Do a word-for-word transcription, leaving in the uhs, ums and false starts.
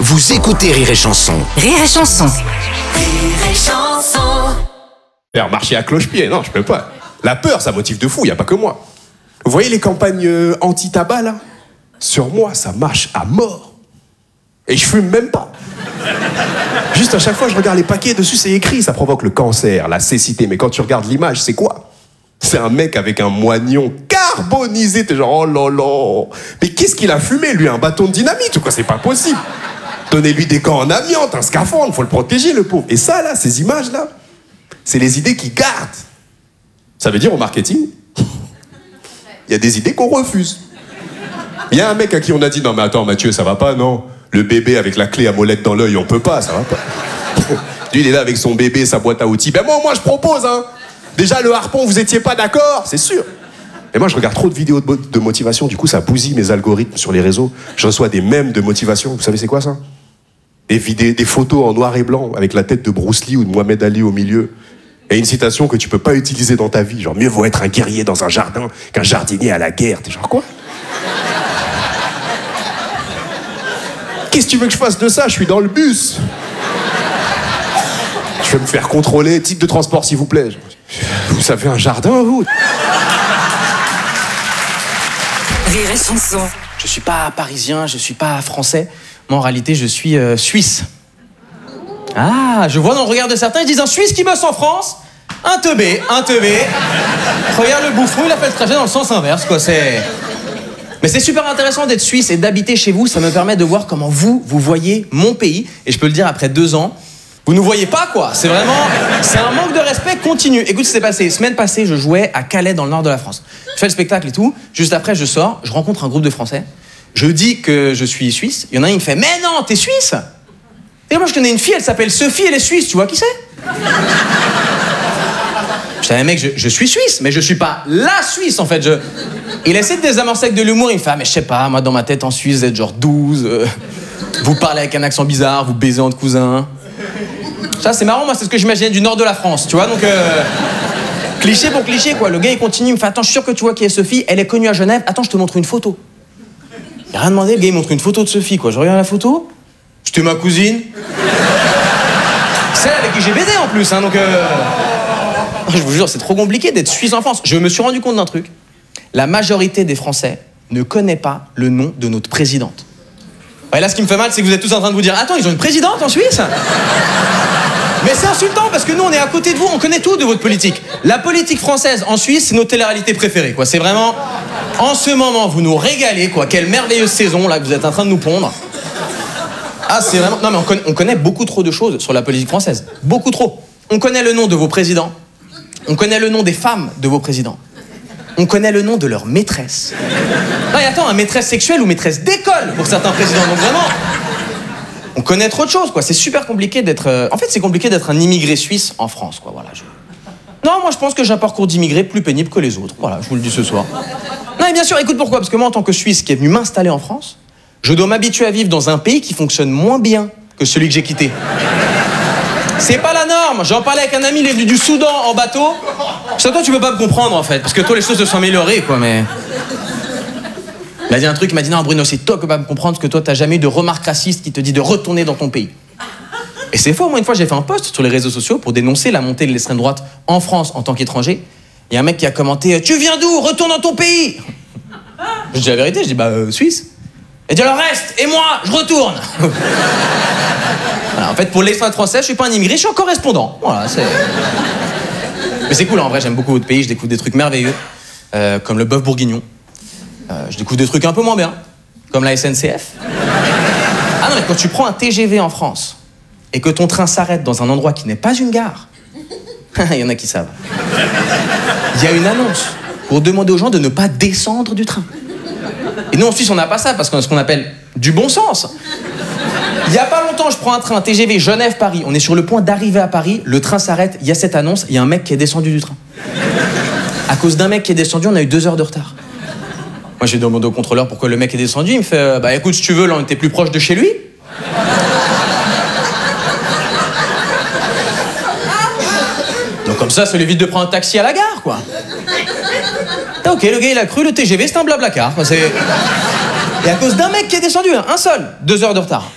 Vous écoutez Rire et Chanson. Rire et Chanson. Rire et Chanson. Faire marcher à cloche-pied, non, je peux pas. La peur, ça motive de fou, y a pas que moi. Vous voyez les campagnes euh, anti-tabac, là? Sur moi, ça marche à mort. Et je fume même pas. Juste à chaque fois, je regarde les paquets, dessus, c'est écrit, ça provoque le cancer, la cécité. Mais quand tu regardes l'image, c'est quoi? C'est un mec avec un moignon carbonisé. T'es genre, oh là là. Mais qu'est-ce qu'il a fumé, lui? Un bâton de dynamite ou quoi? C'est pas possible. Donnez-lui des gants en amiante, un scaphandre, faut le protéger, le pauvre. Et ça, là, ces images-là, c'est les idées qui gardent. Ça veut dire, au marketing, il y a des idées qu'on refuse. Il y a un mec à qui on a dit, non mais attends Mathieu, ça va pas, non? Le bébé avec la clé à molette dans l'œil, on peut pas, ça va pas. Lui, il est là avec son bébé, sa boîte à outils. Ben moi, moi, je propose, hein. Déjà, le harpon, vous étiez pas d'accord, c'est sûr. Et moi, je regarde trop de vidéos de, de motivation, du coup, ça bousille mes algorithmes sur les réseaux. Je reçois des mèmes de motivation. Vous savez, c'est quoi ça? Des vidéos, des photos en noir et blanc, avec la tête de Bruce Lee ou de Mohamed Ali au milieu. Et une citation que tu peux pas utiliser dans ta vie. Genre, mieux vaut être un guerrier dans un jardin qu'un jardinier à la guerre. T'es genre, quoi? Qu'est-ce que tu veux que je fasse de ça? Je suis dans le bus. Je vais me faire contrôler. Titre de transport, s'il vous plaît. Vous avez un jardin, vous? Rire et Chanson. Je suis pas parisien, je suis pas français. Moi, en réalité, je suis euh, suisse. Ah, je vois dans le regard de certains, ils disent un Suisse qui bosse en France, un teubé, un teubé. Regarde le bouffon, il a fait le trajet dans le sens inverse, quoi, c'est... Mais c'est super intéressant d'être suisse et d'habiter chez vous, ça me permet de voir comment vous, vous voyez mon pays. Et je peux le dire, après deux ans, vous ne voyez pas, quoi. C'est vraiment... C'est un manque de respect continu. Écoute ce qui s'est passé. Semaine passée, je jouais à Calais, dans le nord de la France. Je fais le spectacle et tout. Juste après, je sors, je rencontre un groupe de Français. Je dis que je suis suisse. Il y en a un, il me fait « Mais non, t'es suisse !» Et moi, je connais une fille, elle s'appelle Sophie, elle est suisse. Tu vois qui c'est? Je dis « Mec, je, je suis suisse, mais je suis pas la Suisse, en fait. Je... » Il essaie de désamorcer avec de l'humour. Il me fait « Ah, mais je sais pas, moi, dans ma tête, en Suisse, vous êtes genre douze. Euh, vous parlez avec un accent bizarre, vous baisez entre cousins. » Ça, c'est marrant, moi, c'est ce que j'imaginais du nord de la France, tu vois, donc... Euh... Cliché pour cliché, quoi. Le gars, il continue, il me fait « Attends, je suis sûr que tu vois qui est Sophie. Elle est connue à Genève. Attends, je te montre une photo. » Il a rien demandé, le gars, il montre une photo de Sophie, quoi. Je regarde la photo. C'était ma cousine. Celle avec qui j'ai baisé, en plus, hein, donc... Euh... Je vous jure, c'est trop compliqué d'être suisse en France. Je me suis rendu compte d'un truc. La majorité des Français ne connaît pas le nom de notre présidente. Et là, ce qui me fait mal, c'est que vous êtes tous en train de vous dire « Attends, ils ont une présidente en Suisse ?» Mais c'est insultant, parce que nous, on est à côté de vous, on connaît tout de votre politique. La politique française en Suisse, c'est notre télé-réalité préférée, quoi. C'est vraiment... En ce moment, vous nous régalez, quoi. Quelle merveilleuse saison, là, que vous êtes en train de nous pondre. Ah, c'est vraiment... Non, mais on connaît, on connaît beaucoup trop de choses sur la politique française. Beaucoup trop. On connaît le nom de vos présidents. On connaît le nom des femmes de vos présidents. On connaît le nom de leurs maîtresses. Non, et attends, un maîtresse sexuelle ou maîtresse d'école pour certains présidents. Donc vraiment... On connaît trop de choses, quoi. C'est super compliqué d'être... Euh... En fait, c'est compliqué d'être un immigré suisse en France, quoi. Voilà. Je... Non, moi, je pense que j'ai un parcours d'immigré plus pénible que les autres. Voilà, je vous le dis ce soir. Non, et bien sûr, écoute pourquoi. Parce que moi, en tant que Suisse qui est venu m'installer en France, je dois m'habituer à vivre dans un pays qui fonctionne moins bien que celui que j'ai quitté. C'est pas la norme. J'en parlais avec un ami, il est venu du Soudan en bateau. Ça, toi, tu peux pas me comprendre, en fait. Parce que toi, les choses se sont améliorées, quoi, mais... Il a dit un truc, il m'a dit « Non, Bruno, c'est toi qui peux pas me comprendre parce que toi, t'as jamais eu de remarque raciste qui te dit de retourner dans ton pays. » Et c'est faux. Moi, une fois, j'ai fait un post sur les réseaux sociaux pour dénoncer la montée de l'extrême droite en France en tant qu'étranger. Il y a un mec qui a commenté « Tu viens d'où? Retourne dans ton pays !» Je dis la vérité, je dis « Bah, euh, Suisse. » Il dit « Alors reste, et moi, je retourne !» Voilà, en fait, pour l'extrême français, je suis pas un immigré, je suis un correspondant. Voilà, c'est... Mais c'est cool, en vrai, j'aime beaucoup votre pays, je découvre des trucs merveilleux, euh, comme le bœuf bourguignon. Euh, je découvre des trucs un peu moins bien, comme la S N C F. Ah non, mais quand tu prends un T G V en France et que ton train s'arrête dans un endroit qui n'est pas une gare, il y en a qui savent. Il y a une annonce pour demander aux gens de ne pas descendre du train. Et nous, en Suisse, on n'a pas ça parce qu'on a ce qu'on appelle du bon sens. Il y a pas longtemps, je prends un train T G V Genève-Paris. On est sur le point d'arriver à Paris. Le train s'arrête. Il y a cette annonce. Il y a un mec qui est descendu du train. À cause d'un mec qui est descendu, on a eu deux heures de retard. Moi, j'ai demandé au contrôleur pourquoi le mec est descendu. Il me fait euh, « Bah écoute, si tu veux, là, on était plus proche de chez lui. » Donc comme ça, ça lui évite de prendre un taxi à la gare, quoi. Ah, ok, le gars, il a cru, le T G V, c'est un blablacar. C'est... Et à cause d'un mec qui est descendu, hein, un seul, deux heures de retard.